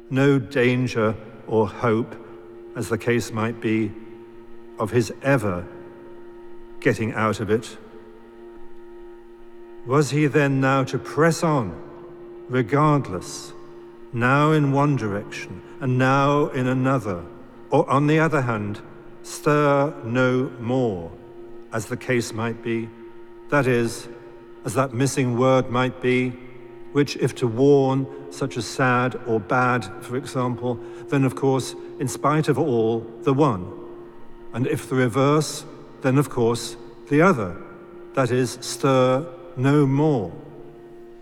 no danger or hope, as the case might be, of his ever getting out of it. Was he then now to press on, regardless, now in one direction and now in another, or on the other hand, stir no more, as the case might be, that is, as that missing word might be, which if to warn, such as sad or bad, for example, then of course, in spite of all, the one. And if the reverse, then of course, the other, that is, stir no more.